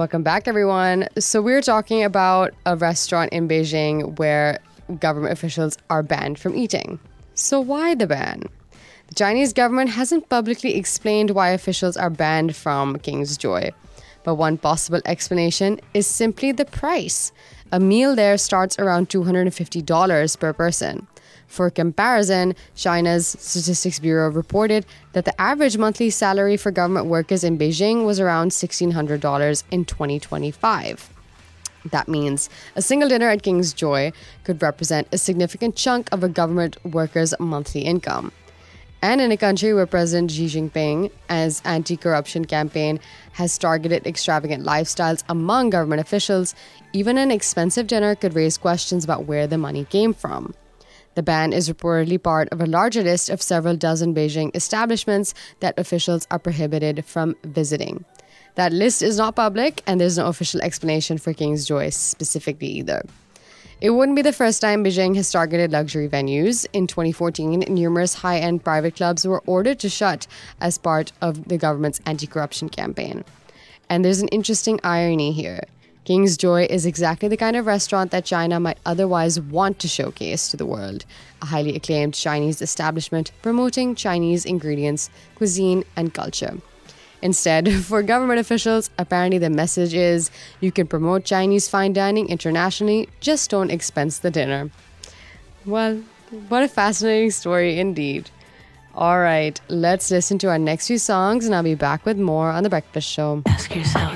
Welcome back, everyone. So we're talking about a restaurant in Beijing where government officials are banned from eating. So why the ban? The Chinese government hasn't publicly explained why officials are banned from King's Joy. But one possible explanation is simply the price. A meal there starts around $250 per person. For comparison, China's Statistics Bureau reported that the average monthly salary for government workers in Beijing was around $1,600 in 2025. That means a single dinner at King's Joy could represent a significant chunk of a government worker's monthly income. And in a country where President Xi Jinping's anti-corruption campaign has targeted extravagant lifestyles among government officials, even an expensive dinner could raise questions about where the money came from. The ban is reportedly part of a larger list of several dozen Beijing establishments that officials are prohibited from visiting. That list is not public, and there's no official explanation for King's Joy specifically either. It wouldn't be the first time Beijing has targeted luxury venues. In 2014, numerous high-end private clubs were ordered to shut as part of the government's anti-corruption campaign. And there's an interesting irony here. King's Joy is exactly the kind of restaurant that China might otherwise want to showcase to the world, a highly acclaimed Chinese establishment promoting Chinese ingredients, cuisine, and culture. Instead, for government officials, apparently the message is you can promote Chinese fine dining internationally, just don't expense the dinner. Well, what a fascinating story indeed. All right, let's listen to our next few songs and I'll be back with more on The Breakfast Show. Ask yourself.